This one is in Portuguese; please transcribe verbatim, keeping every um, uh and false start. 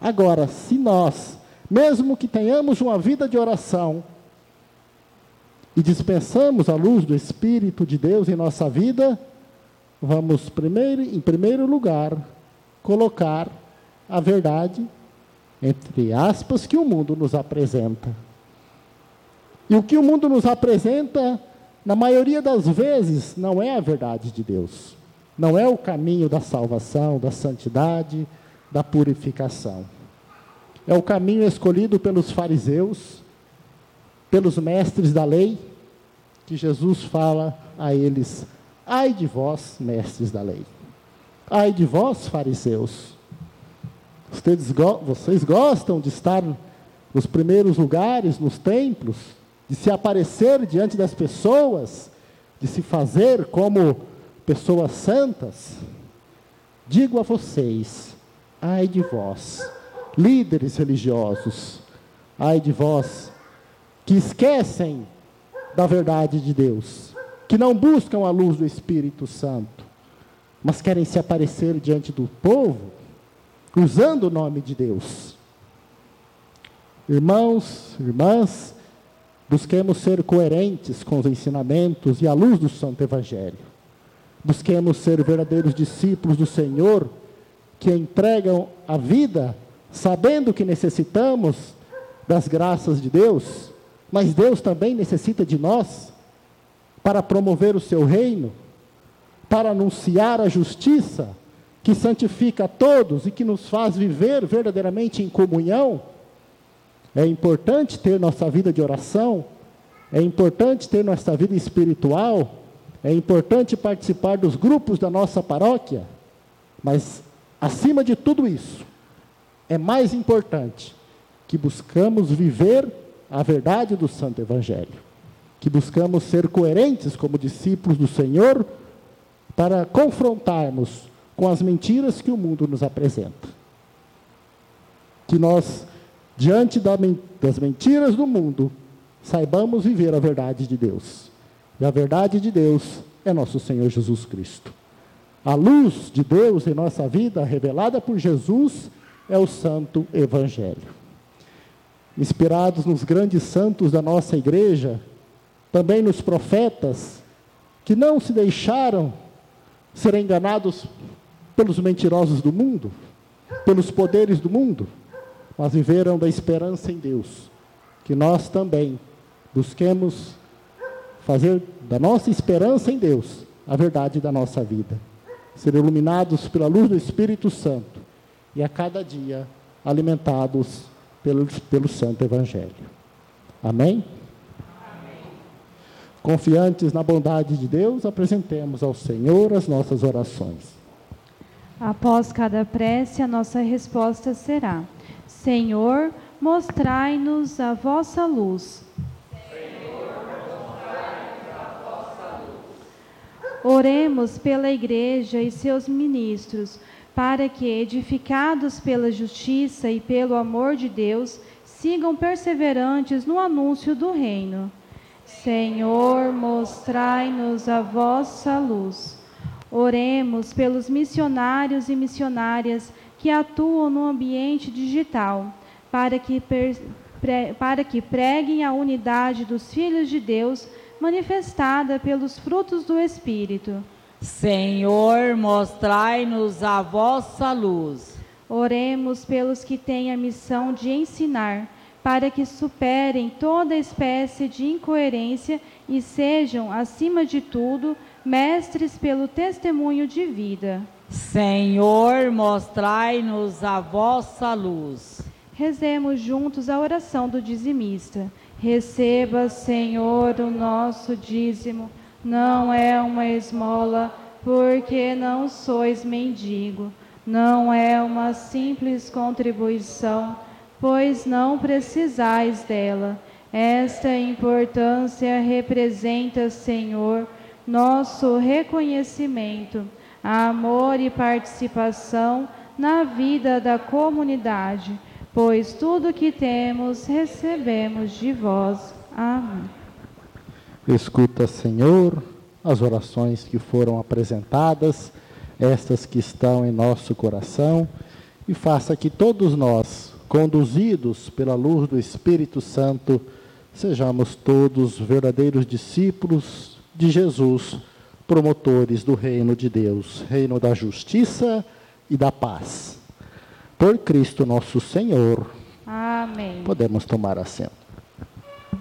Agora, se nós, mesmo que tenhamos uma vida de oração, e dispensamos a luz do Espírito de Deus em nossa vida, vamos, primeiro, em primeiro lugar, colocar a verdade, entre aspas, que o mundo nos apresenta. E o que o mundo nos apresenta, na maioria das vezes, não é a verdade de Deus. Não é o caminho da salvação, da santidade, da purificação. É o caminho escolhido pelos fariseus, pelos mestres da lei, que Jesus fala a eles: ai de vós, mestres da lei, ai de vós, fariseus, vocês, go- vocês gostam de estar nos primeiros lugares, nos templos, de se aparecer diante das pessoas, de se fazer como pessoas santas. Digo a vocês, ai de vós, líderes religiosos, ai de vós, que esquecem da verdade de Deus, que não buscam a luz do Espírito Santo, mas querem se aparecer diante do povo, usando o nome de Deus. Irmãos, irmãs, busquemos ser coerentes com os ensinamentos e a luz do Santo Evangelho. Busquemos ser verdadeiros discípulos do Senhor, que entregam a vida, sabendo que necessitamos das graças de Deus, mas Deus também necessita de nós, para promover o seu reino, para anunciar a justiça, que santifica a todos e que nos faz viver verdadeiramente em comunhão. É importante ter nossa vida de oração, é importante ter nossa vida espiritual, é importante participar dos grupos da nossa paróquia, mas, acima de tudo isso, é mais importante que buscamos viver a verdade do Santo Evangelho, que buscamos ser coerentes como discípulos do Senhor, para confrontarmos com as mentiras que o mundo nos apresenta. Que nós, diante da, das mentiras do mundo, saibamos viver a verdade de Deus. E a verdade de Deus é nosso Senhor Jesus Cristo. A luz de Deus em nossa vida, revelada por Jesus, é o Santo Evangelho. Inspirados nos grandes santos da nossa igreja, também nos profetas, que não se deixaram ser enganados pelos mentirosos do mundo, pelos poderes do mundo, mas viveram da esperança em Deus. Que nós também busquemos fazer da nossa esperança em Deus a verdade da nossa vida, ser iluminados pela luz do Espírito Santo e a cada dia alimentados pelo, pelo Santo Evangelho. Amém? Amém? Confiantes na bondade de Deus, apresentemos ao Senhor as nossas orações. Após cada prece, a nossa resposta será: Senhor, mostrai-nos a vossa luz. Oremos pela Igreja e seus ministros, para que, edificados pela justiça e pelo amor de Deus, sigam perseverantes no anúncio do reino. Senhor, mostrai-nos a vossa luz. Oremos pelos missionários e missionárias que atuam no ambiente digital, para que, per, pre, para que preguem a unidade dos filhos de Deus, manifestada pelos frutos do Espírito. Senhor, mostrai-nos a vossa luz. Oremos pelos que têm a missão de ensinar, para que superem toda espécie de incoerência e sejam, acima de tudo, mestres pelo testemunho de vida. Senhor, mostrai-nos a vossa luz. Rezemos juntos a oração do dizimista. Receba, Senhor, o nosso dízimo, não é uma esmola, porque não sois mendigo, não é uma simples contribuição, pois não precisais dela. Esta importância representa, Senhor, nosso reconhecimento, amor e participação na vida da comunidade, pois tudo que temos, recebemos de vós. Amém. Escuta, Senhor, as orações que foram apresentadas, estas que estão em nosso coração, e faça que todos nós, conduzidos pela luz do Espírito Santo, sejamos todos verdadeiros discípulos de Jesus, promotores do reino de Deus, reino da justiça e da paz. Por Cristo nosso Senhor. Amém. Podemos tomar assento.